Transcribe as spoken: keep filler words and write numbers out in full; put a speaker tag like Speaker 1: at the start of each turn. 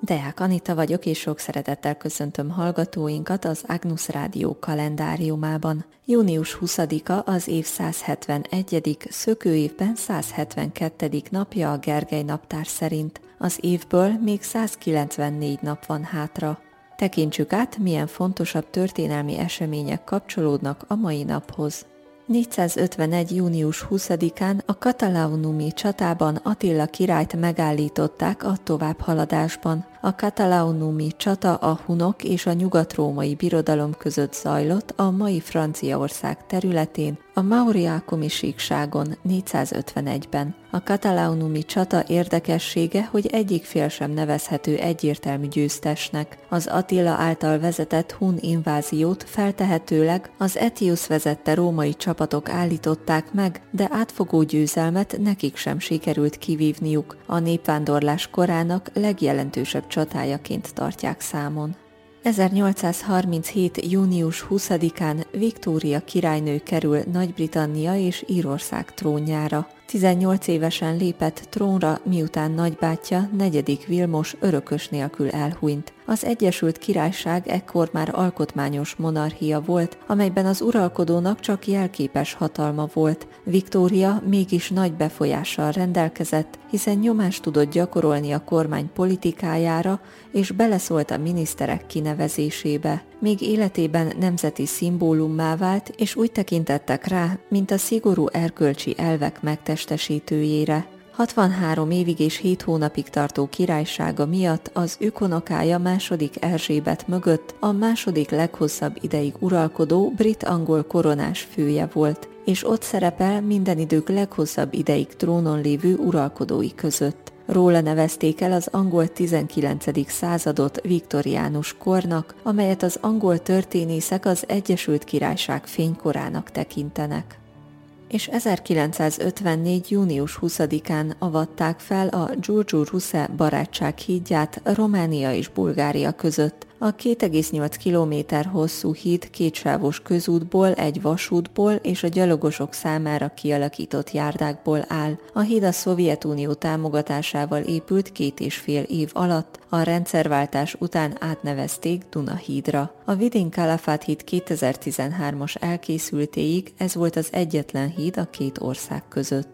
Speaker 1: Deák Anita vagyok, és sok szeretettel köszöntöm hallgatóinkat az Agnus Rádió kalendáriumában. június huszadika az év százhetvenegyedik szökőévben százhetvenkettedik napja a Gergely naptár szerint. Az évből még százkilencvennégy nap van hátra. Tekintsük át, milyen fontosabb történelmi események kapcsolódnak a mai naphoz. négyszázötvenegy. június huszadikán a Catalaunumi csatában Attila királyt megállították a továbbhaladásban. A Catalaunumi csata a hunok és a nyugat-római birodalom között zajlott a mai Franciaország területén, a Mauriacumi síkságon négyszázötvenegyben. A Catalaunumi csata érdekessége, hogy egyik fél sem nevezhető egyértelmű győztesnek. Az Attila által vezetett hun inváziót feltehetőleg az Aetius vezette római csapatok állították meg, de átfogó győzelmet nekik sem sikerült kivívniuk. A népvándorlás korának legjelentősebb csatájaként tartják számon. ezernyolcszázharminchét. június huszadikán Viktória királynő kerül Nagy-Britannia és Írország trónjára. tizennyolc évesen lépett trónra, miután nagybátyja, negyedik Vilmos örökös nélkül elhunyt. Az Egyesült Királyság ekkor már alkotmányos monarchia volt, amelyben az uralkodónak csak jelképes hatalma volt. Viktória mégis nagy befolyással rendelkezett, hiszen nyomást tudott gyakorolni a kormány politikájára, és beleszólt a miniszterek kinevezésébe. Még életében nemzeti szimbólummá vált, és úgy tekintettek rá, mint a szigorú erkölcsi elvek megtestesítőjére. hatvanhárom évig és hét hónapig tartó királysága miatt az ükunokája második Erzsébet mögött a második leghosszabb ideig uralkodó brit-angol koronás fője volt, és ott szerepel minden idők leghosszabb ideig trónon lévő uralkodói között. Róla nevezték el az angol tizenkilencedik századot viktoriánus kornak, amelyet az angol történészek az Egyesült Királyság fénykorának tekintenek. És ezerkilencszázötvennégy. június huszadikán avatták fel a Giurgiu-Rusze barátsághídját Románia és Bulgária között. A két egész nyolc kilométer hosszú híd kétsávos közútból, egy vasútból és a gyalogosok számára kialakított járdákból áll. A híd a Szovjetunió támogatásával épült két és fél év alatt, a rendszerváltás után átnevezték Duna-hídra. A Vidin-Kalafát híd kétezer-tizenhármas elkészültéig ez volt az egyetlen híd a két ország között.